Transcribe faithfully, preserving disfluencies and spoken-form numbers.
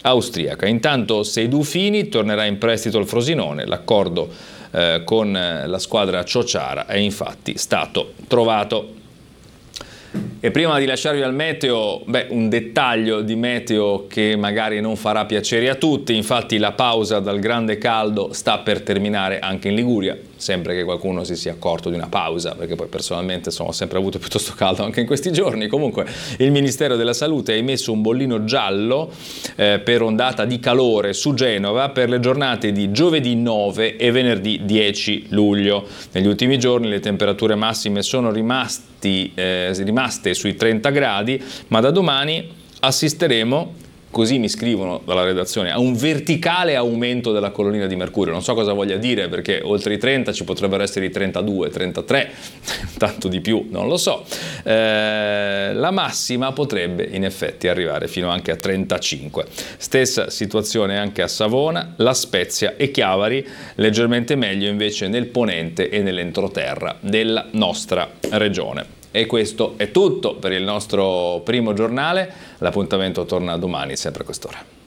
austriaca. Intanto Seydou-Fini tornerà in prestito al Frosinone, l'accordo eh, con la squadra ciociara è infatti stato trovato. E prima di lasciarvi al meteo, beh, un dettaglio di meteo che magari non farà piacere a tutti, infatti la pausa dal grande caldo sta per terminare anche in Liguria, sempre che qualcuno si sia accorto di una pausa, perché poi personalmente sono sempre avuto piuttosto caldo anche in questi giorni. Comunque il Ministero della Salute ha emesso un bollino giallo eh, per ondata di calore su Genova per le giornate di giovedì nove e venerdì dieci luglio. Negli ultimi giorni le temperature massime sono rimasti, eh, rimaste sui trenta gradi, ma da domani assisteremo, così mi scrivono dalla redazione, a un verticale aumento della colonnina di mercurio. Non so cosa voglia dire, perché oltre i trenta ci potrebbero essere i trentadue, trentatré, tanto di più, non lo so. Eh, la massima potrebbe in effetti arrivare fino anche a trentacinque. Stessa situazione anche a Savona, La Spezia e Chiavari, leggermente meglio invece nel ponente e nell'entroterra della nostra regione. E questo è tutto per il nostro primo giornale. L'appuntamento torna domani, sempre a quest'ora.